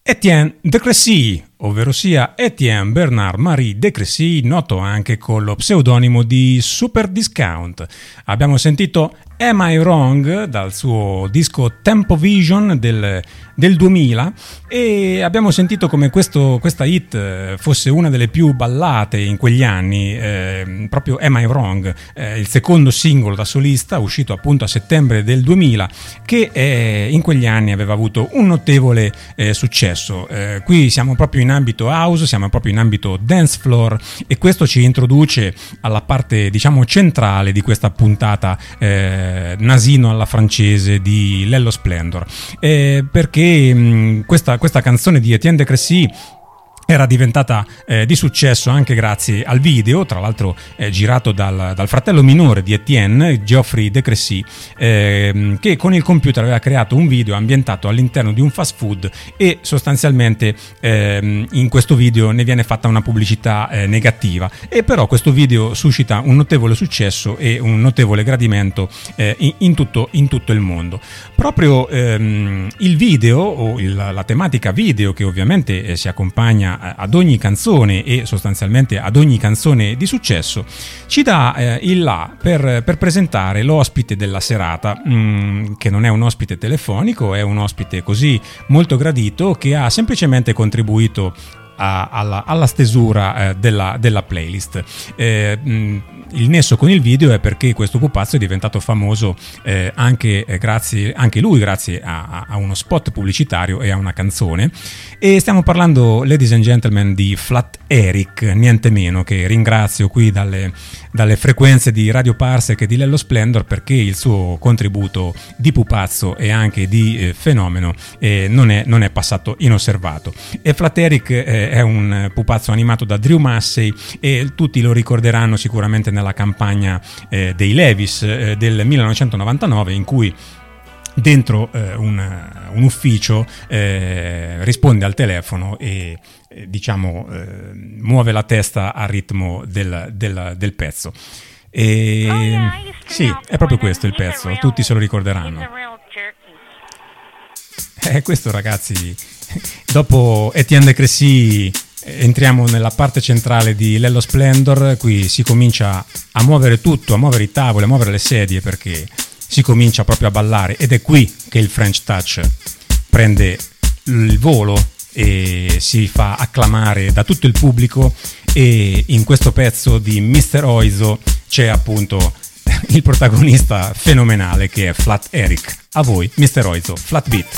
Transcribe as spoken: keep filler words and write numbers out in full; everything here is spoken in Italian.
Etienne de Crécy, ovvero sia Etienne Bernard Marie de Crécy, noto anche con lo pseudonimo di Super Discount. Abbiamo sentito Am I Wrong dal suo disco Tempo Vision del, del duemila e abbiamo sentito come questo, questa hit fosse una delle più ballate in quegli anni, eh, proprio Am I Wrong, eh, il secondo singolo da solista uscito appunto a settembre del duemila, che eh, in quegli anni aveva avuto un notevole eh, successo. Eh, qui siamo proprio in ambito house, siamo proprio in ambito dance floor e questo ci introduce alla parte, diciamo, centrale di questa puntata eh, nasino alla francese di Lello Splendor, eh, perché mh, questa, questa canzone di Etienne de Crécy era diventata eh, di successo anche grazie al video, tra l'altro eh, girato dal, dal fratello minore di Etienne, Geoffrey de Crécy, eh, che con il computer aveva creato un video ambientato all'interno di un fast food e sostanzialmente eh, in questo video ne viene fatta una pubblicità eh, negativa, e però questo video suscita un notevole successo e un notevole gradimento eh, in, in, tutto, in tutto il mondo. Proprio ehm, il video o il, la tematica video, che ovviamente eh, si accompagna ad ogni canzone e sostanzialmente ad ogni canzone di successo, ci dà eh, il là per, per presentare l'ospite della serata, mh, che non è un ospite telefonico, è un ospite così molto gradito che ha semplicemente contribuito a, alla, alla stesura eh, della, della playlist. Eh, mh, il nesso con il video è perché questo pupazzo è diventato famoso eh, anche eh, grazie anche lui grazie a, a uno spot pubblicitario e a una canzone, e stiamo parlando, ladies and gentlemen, di Flat Eric, niente meno, che ringrazio qui dalle, dalle frequenze di Radio Parsec e di Lello Splendor, perché il suo contributo di pupazzo e anche di eh, fenomeno eh, non, è, non è passato inosservato. E Flat Eric eh, è un pupazzo animato da Drew Massey e tutti lo ricorderanno sicuramente nella campagna eh, dei Levi's eh, del millenovecentonovantanove, in cui dentro eh, un, un ufficio eh, risponde al telefono e eh, diciamo eh, muove la testa al ritmo del, del, del pezzo. E sì, è proprio questo il pezzo, tutti se lo ricorderanno. Eh, questo, ragazzi, dopo Etienne de Crécy entriamo nella parte centrale di Lello Splendor. Qui si comincia a muovere tutto, a muovere i tavoli, a muovere le sedie, perché si comincia proprio a ballare, ed è qui che il French Touch prende il volo e si fa acclamare da tutto il pubblico. E in questo pezzo di mister Oizo c'è appunto il protagonista fenomenale, che è Flat Eric. A voi mister Oizo, Flat Beat.